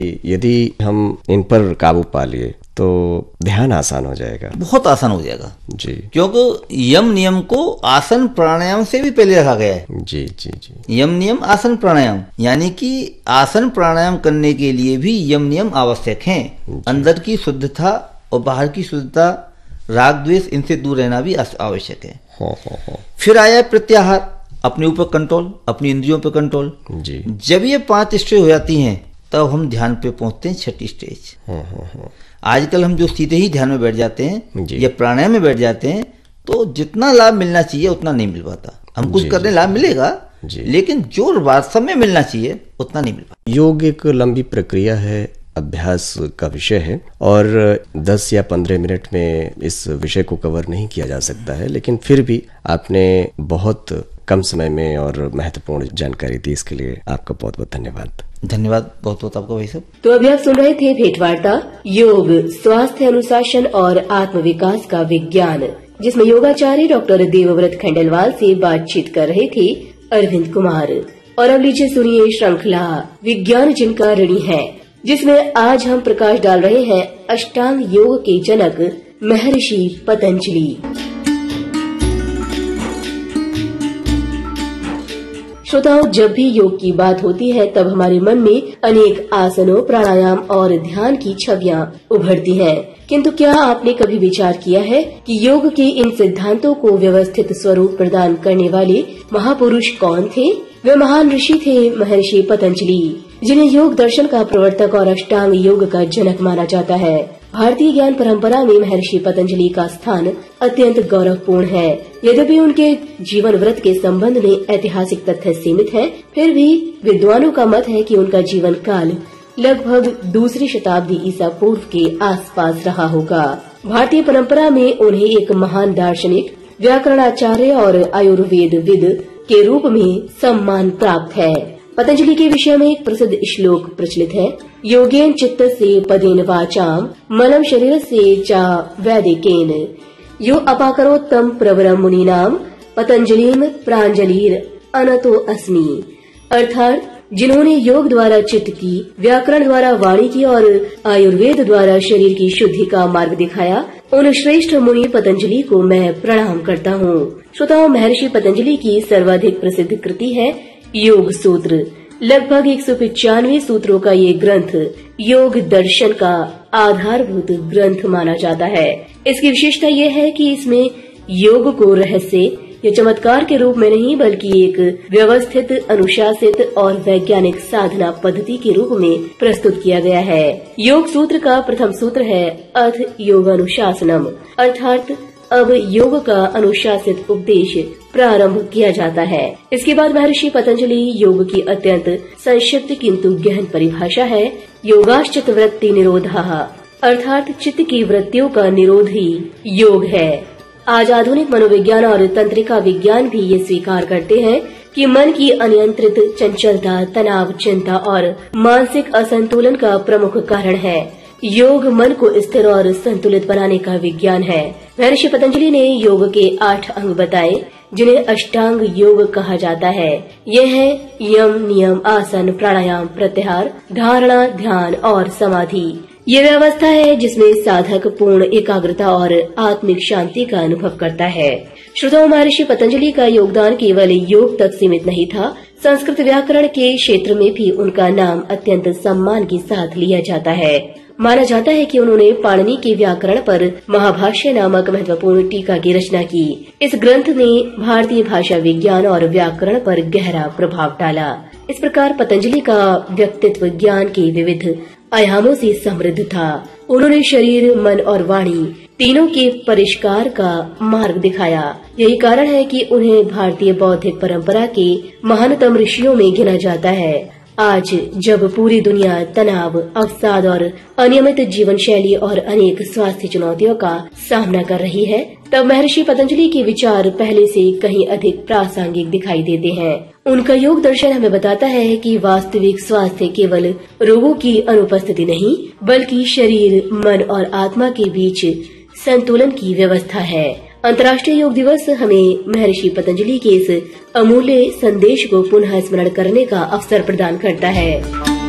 यदि हम इन पर काबू पा लिए तो ध्यान आसान हो जाएगा, बहुत आसान हो जाएगा जी, क्योंकि यम नियम को आसन प्राणायाम से भी पहले रखा गया है। जी जी जी। यम नियम आसन प्राणायाम, यानी कि आसन प्राणायाम करने के लिए भी यम नियम आवश्यक हैं। अंदर की शुद्धता और बाहर की शुद्धता, राग द्वेष, इनसे दूर रहना भी आवश्यक है। फिर आया प्रत्याहार, अपने ऊपर कंट्रोल, अपनी इंद्रियों पर कंट्रोल जी। जब ये 5 स्टेज हो जाती हैं तब हम ध्यान पे पहुंचते हैं 6ठी स्टेज। आजकल हम जो सीधे ही ध्यान में बैठ जाते हैं या प्राणायाम में बैठ जाते हैं तो जितना लाभ मिलना चाहिए उतना नहीं मिल पाता। हम कुछ करने लाभ मिलेगा लेकिन जो वास्तव में मिलना चाहिए उतना नहीं मिल पाता। योग एक लंबी प्रक्रिया है, अभ्यास का विषय है और 10 या 15 मिनट में इस विषय को कवर नहीं किया जा सकता है, लेकिन फिर भी आपने बहुत कम समय में और महत्वपूर्ण जानकारी दी, इसके लिए आपका बहुत बहुत धन्यवाद। धन्यवाद बहुत बहुत आपका भाई साहब। तो अभी आप सुन रहे थे भेंटवार्ता योग, स्वास्थ्य अनुशासन और आत्मविकास का विज्ञान, जिसमें योगाचार्य डॉक्टर देवव्रत खंडेलवाल से बातचीत कर रहे थे अरविंद कुमार। और अब लीजिए सुनिए श्रृंखला विज्ञान जिनका ऋणी है, जिसमें आज हम प्रकाश डाल रहे हैं अष्टांग योग के जनक महर्षि पतंजलि। श्रोताओं, जब भी योग की बात होती है तब हमारे मन में अनेक आसनों, प्राणायाम और ध्यान की छवियां उभरती हैं। किंतु क्या आपने कभी विचार किया है कि योग के इन सिद्धांतों को व्यवस्थित स्वरूप प्रदान करने वाले महापुरुष कौन थे? वे महान ऋषि थे महर्षि पतंजलि, जिन्हें योग दर्शन का प्रवर्तक और अष्टांग योग का जनक माना जाता है। भारतीय ज्ञान परंपरा में महर्षि पतंजलि का स्थान अत्यंत गौरवपूर्ण है। यद्यपि उनके जीवन व्रत के संबंध में ऐतिहासिक तथ्य सीमित हैं, फिर भी विद्वानों का मत है कि उनका जीवन काल लगभग 2री शताब्दी ईसा पूर्व के आसपास रहा होगा। भारतीय परंपरा में उन्हें एक महान दार्शनिक, व्याकरणाचार्य और आयुर्वेदविद के रूप में सम्मान प्राप्त है। पतंजलि के विषय में एक प्रसिद्ध श्लोक प्रचलित है, योगेन चित्त से पदेन वाचाम मलम शरीर से चा वैदिकेन यो अपाकरोत्तम प्रवरम मुनीनाम पतंजलिम प्रांजलिर अनतो अस्मि। अर्थात जिन्होंने योग द्वारा चित्त की, व्याकरण द्वारा वाणी की और आयुर्वेद द्वारा शरीर की शुद्धि का मार्ग दिखाया, उन श्रेष्ठ मुनि पतंजलि को मैं प्रणाम करता हूँ। श्रोताओं, महर्षि पतंजलि की सर्वाधिक प्रसिद्ध कृति है योग सूत्र। लगभग 195 सूत्रों का ये ग्रंथ योग दर्शन का आधारभूत ग्रंथ माना जाता है। इसकी विशेषता ये है कि इसमें योग को रहस्य या चमत्कार के रूप में नहीं बल्कि एक व्यवस्थित, अनुशासित और वैज्ञानिक साधना पद्धति के रूप में प्रस्तुत किया गया है। योग सूत्र का प्रथम सूत्र है अथ योगानुशासनम, अर्थात अब योग का अनुशासित उपदेश प्रारंभ किया जाता है। इसके बाद महर्षि पतंजलि योग की अत्यंत संक्षिप्त किंतु गहन परिभाषा है योगाश्चित वृत्ति निरोधः, अर्थात चित्त की वृत्तियों का निरोध ही योग है। आज आधुनिक मनोविज्ञान और तंत्रिका विज्ञान भी ये स्वीकार करते हैं कि मन की अनियंत्रित चंचलता, तनाव, चिंता और मानसिक असंतुलन का प्रमुख कारण है। योग मन को स्थिर और संतुलित बनाने का विज्ञान है। महर्षि पतंजलि ने योग के 8 अंग बताए, जिन्हें अष्टांग योग कहा जाता है। ये है यम, नियम, आसन, प्राणायाम, प्रत्याहार, धारणा, ध्यान और समाधि। ये व्यवस्था है जिसमें साधक पूर्ण एकाग्रता और आत्मिक शांति का अनुभव करता है। श्रोताओं, महर्षि पतंजलि का योगदान केवल योग तक सीमित नहीं था। संस्कृत व्याकरण के क्षेत्र में भी उनका नाम अत्यंत सम्मान के साथ लिया जाता है। माना जाता है कि उन्होंने पाणिनि के व्याकरण पर महाभाष्य नामक महत्वपूर्ण टीका की रचना की। इस ग्रंथ ने भारतीय भाषा विज्ञान और व्याकरण पर गहरा प्रभाव डाला। इस प्रकार पतंजलि का व्यक्तित्व ज्ञान के विविध आयामों से समृद्ध था। उन्होंने शरीर, मन और वाणी तीनों के परिष्कार का मार्ग दिखाया। यही कारण है कि उन्हें भारतीय बौद्धिक परंपरा के महानतम ऋषियों में गिना जाता है। आज जब पूरी दुनिया तनाव, अवसाद और अनियमित जीवन शैली और अनेक स्वास्थ्य चुनौतियों का सामना कर रही है, तब महर्षि पतंजलि के विचार पहले से कहीं अधिक प्रासंगिक दिखाई देते हैं। उनका योग दर्शन हमें बताता है कि वास्तविक स्वास्थ्य केवल रोगों की अनुपस्थिति नहीं, बल्कि शरीर, मन और आत्मा के बीच संतुलन की व्यवस्था है। अंतर्राष्ट्रीय योग दिवस हमें महर्षि पतंजलि के इस अमूल्य संदेश को पुनः स्मरण करने का अवसर प्रदान करता है।